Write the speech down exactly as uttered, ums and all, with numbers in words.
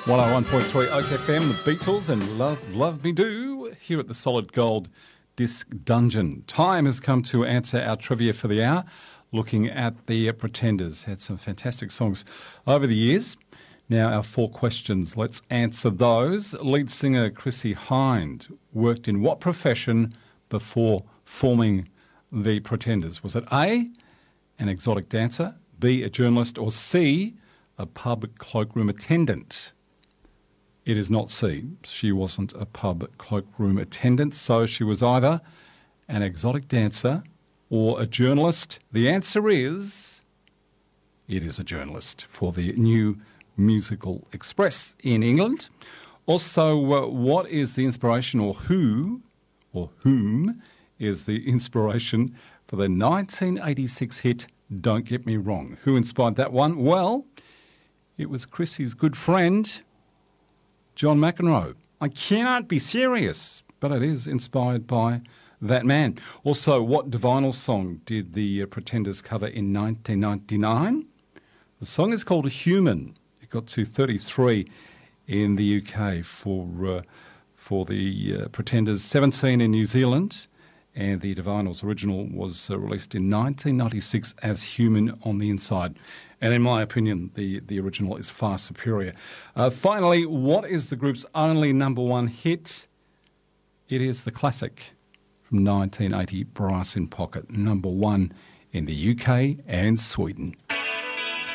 one oh one point three Oak F M, the Beatles and Love Love Me Do here at the Solid Gold Disc Dungeon. Time has come to answer our trivia for the hour, looking at the Pretenders. Had some fantastic songs over the years. Now our four questions, let's answer those. Lead singer Chrissie Hynde worked in what profession before forming the Pretenders? Was it A, an exotic dancer, B, a journalist, or C, a pub cloakroom attendant? It is not C. She wasn't a pub cloakroom attendant, so she was either an exotic dancer or a journalist. The answer is, it is a journalist for the New Musical Express in England. Also, uh, what is the inspiration, or who, or whom, is the inspiration for the nineteen eighty-six hit Don't Get Me Wrong? Who inspired that one? Well, it was Chrissie's good friend, John McEnroe. I cannot be serious, but it is inspired by that man. Also, what Divinyl song did the uh, Pretenders cover in nineteen ninety-nine? The song is called Human. It got to thirty-three in the U K for uh, for the uh, Pretenders, seventeen in New Zealand, and the Divinyl's original was uh, released in nineteen ninety-six as Human on the Inside. And in my opinion, the, the original is far superior. Uh, finally, what is the group's only number one hit? It is the classic from nineteen eighty, Brass in Pocket, number one in the U K and Sweden.